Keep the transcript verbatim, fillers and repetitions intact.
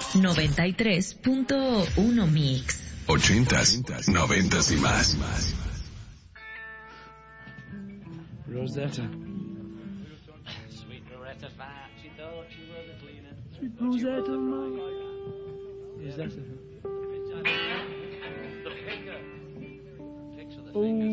noventa y tres punto uno Mix. Ochentas, noventas y más. Rosetta. Sweet Loretta Fat, she thought she was a cleaner. Sweet Rosetta, my. Is that it? The picker. Picks of the Oh,